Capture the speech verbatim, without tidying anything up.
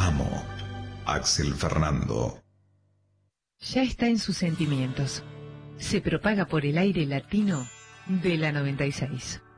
amo. Axel Fernando. Ya está en sus sentimientos. Se propaga por el aire latino de la noventa y seis.